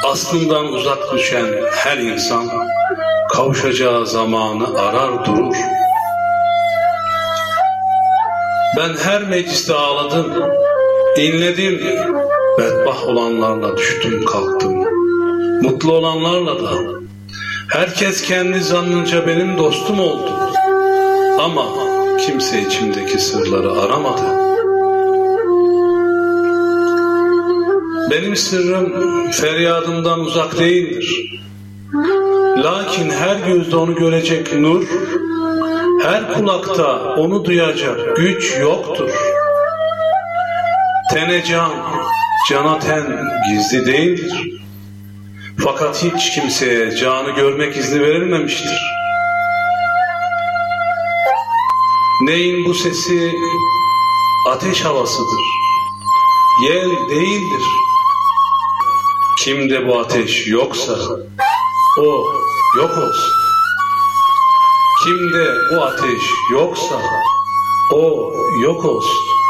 Aslından uzak düşen her insan kavuşacağı zamanı arar durur. Ben her mecliste ağladım, inledim, bedbaht olanlarla düştüm kalktım, mutlu olanlarla da. Herkes kendi zannınca benim dostum oldu, ama kimse içimdeki sırları aramadı. Benim sırrım feryadımdan uzak değildir. Lakin her gözde onu görecek nur, her kulakta onu duyacak güç yoktur. Tene can, cana ten gizli değildir. Fakat hiç kimseye canı görmek izni verilmemiştir. Neyin bu sesi ateş havasıdır, yel değildir. Kimde bu ateş yoksa o yok olsun. Kimde bu ateş yoksa o yok olsun.